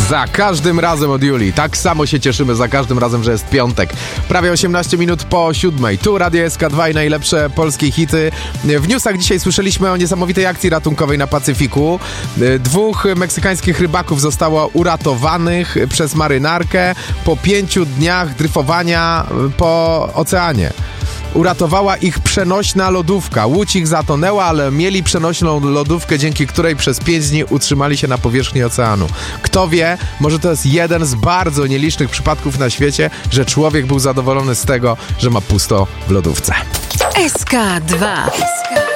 Za każdym razem od Julii. Tak samo się cieszymy za każdym razem, że jest piątek. Prawie 18 minut po 7. Tu Radio SK2 i najlepsze polskie hity. W newsach dzisiaj słyszeliśmy o niesamowitej akcji ratunkowej na Pacyfiku. 2 meksykańskich rybaków zostało uratowanych przez marynarkę po 5 dniach dryfowania po oceanie. Uratowała ich przenośna lodówka. Łódź ich zatonęła, ale mieli przenośną lodówkę, dzięki której przez 5 dni utrzymali się na powierzchni oceanu. Kto wie, może to jest jeden z bardzo nielicznych przypadków na świecie, że człowiek był zadowolony z tego, że ma pusto w lodówce. SK2.